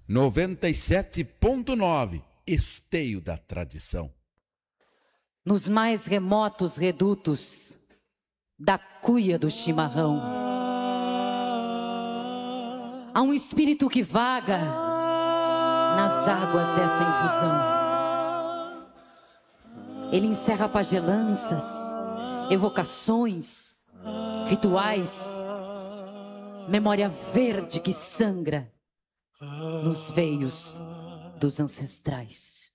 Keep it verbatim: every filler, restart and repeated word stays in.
noventa e sete ponto nove, Esteio da Tradição. Nos mais remotos redutos da cuia do chimarrão, há um espírito que vaga nas águas dessa infusão. Ele encerra pagelanças, evocações, rituais, memória verde que sangra nos veios dos ancestrais.